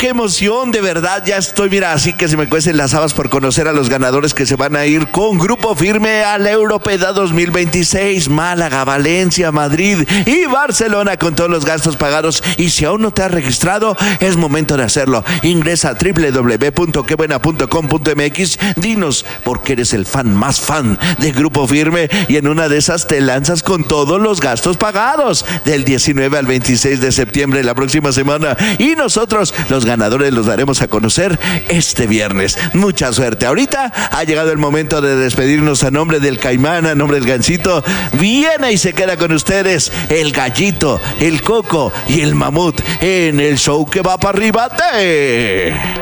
qué emoción, de verdad. Ya estoy, mira, así que se me cuecen las habas por conocer a los ganadores que se van a ir con Grupo Firme al Europeda 2026. Málaga, Valencia, Madrid y Barcelona con todos los gastos pagados. Y si aún no te has registrado, es momento de hacerlo. Ingresa a www.quebuena.com.mx. Dinos por qué eres el fan más fan de Grupo Firme y en una de esas te lanzas con todos los gastos pagados del 19 al 26 de septiembre, la próxima semana. Y nosotros, los ganadores, los daremos a conocer este viernes. Mucha suerte. Ahorita ha llegado el momento de despedirnos a nombre del Caimán, a nombre del Gansito. Viene y se queda con ustedes el Gallito, el Coco y el Mamut en el show que va para arriba de...